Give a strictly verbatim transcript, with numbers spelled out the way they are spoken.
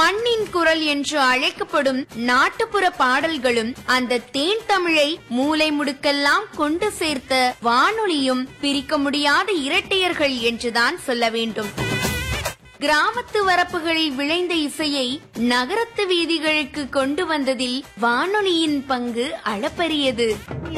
மண்ணின் குரல் என்று அழைக்கப்படும் நாட்டுப்புற பாடல்களும் அந்த தேன் தமிழை மூலை முடுக்கெல்லாம் கொண்டு சேர்த்த வானொலியும் பிரிக்க முடியாத இரட்டையர்கள் என்றுதான் சொல்ல வேண்டும். கிராமத்து வரப்புகளில் விளைந்த இசையை நகரத்து வீதிகளுக்கு கொண்டு வந்ததில் வானொலியின் பங்கு அளப்பரியது.